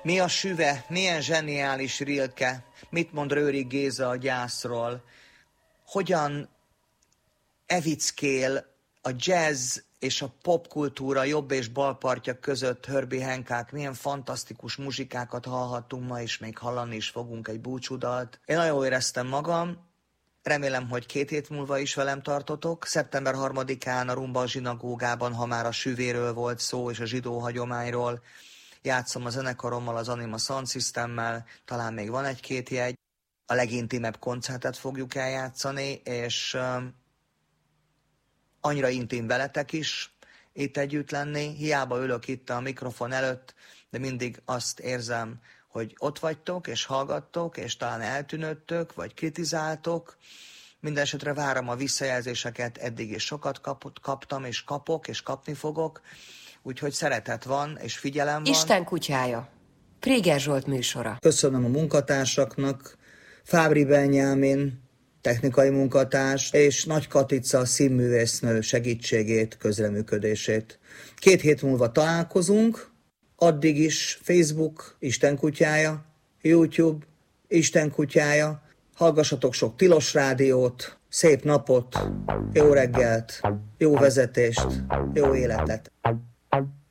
Mi a süve? Milyen zseniális Rilke? Mit mond Rőrig Géza a gyászról? Hogyan evickél a jazz és a popkultúra jobb és bal partja között Herbie Hancock? Milyen fantasztikus muzsikákat hallhattunk ma, és még hallani is fogunk egy búcsúdalt. Én nagyon éreztem magam, remélem, hogy 2 hét múlva is velem tartotok. Szeptember 3-án a Rumba zsinagógában, ha már a süvéről volt szó és a zsidó hagyományról, játszom a zenekarommal, az Anima Sound Systemmel, talán még van 1-2 jegy. A legintimebb koncertet fogjuk eljátszani, és annyira intim veletek is itt együtt lenni. Hiába ülök itt a mikrofon előtt, de mindig azt érzem, hogy ott vagytok, és hallgattok, és talán eltűnődtök, vagy kritizáltok. Mindenesetre várom a visszajelzéseket, eddig is sokat kaptam, és kapok, és kapni fogok. Úgyhogy szeretet van, és figyelem van. Isten kutyája. Préger Zsolt műsora. Köszönöm a munkatársaknak, Fábri Benyámin, technikai munkatárs, és Nagy Katica színművésznő segítségét, közreműködését. 2 hét múlva találkozunk, addig is Facebook, Isten kutyája, YouTube, Isten kutyája, hallgassatok sok Tilos rádiót, szép napot, jó reggelt, jó vezetést, jó életet.